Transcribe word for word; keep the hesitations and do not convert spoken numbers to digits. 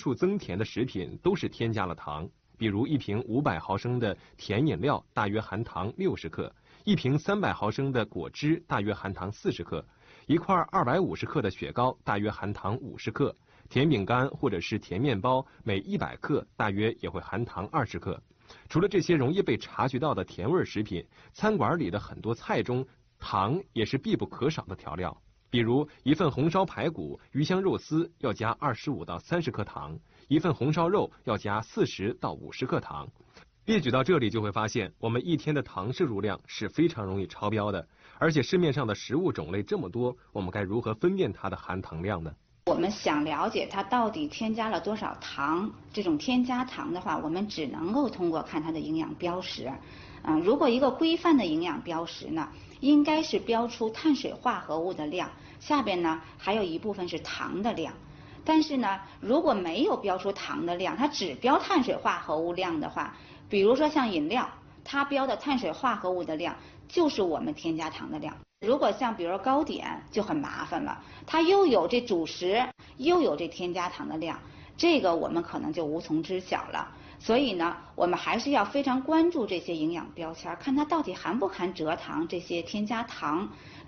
数增甜的食品都是添加了糖。比如一瓶五百毫升的甜饮料大约含糖六十克，一瓶三百毫升的果汁大约含糖四十克，一块二百五十克的雪糕大约含糖五十克，甜饼干或者是甜面包每一百克大约也会含糖二十克。除了这些容易被察觉到的甜味食品，餐馆里的很多菜中糖也是必不可少的调料。比如一份红烧排骨、鱼香肉丝要加二十五到三十克糖，一份红烧肉要加四十到五十克糖。列举到这里就会发现，我们一天的糖摄入量是非常容易超标的，而且市面上的食物种类这么多，我们该如何分辨它的含糖量呢？ 我们想了解它到底添加了多少糖，这种添加糖的话，我们只能够通过看它的营养标识。嗯、呃，如果一个规范的营养标识呢，应该是标出碳水化合物的量，下边呢还有一部分是糖的量。但是呢，如果没有标出糖的量，它只标碳水化合物量的话，比如说像饮料，它标的碳水化合物的量就是我们添加糖的量。如果像比如说糕点就很麻烦了，它又有这主食，又有这添加糖的量，这个我们可能就无从知晓了。所以呢，我们还是要非常关注这些营养标签，看它到底含不含蔗糖这些添加糖。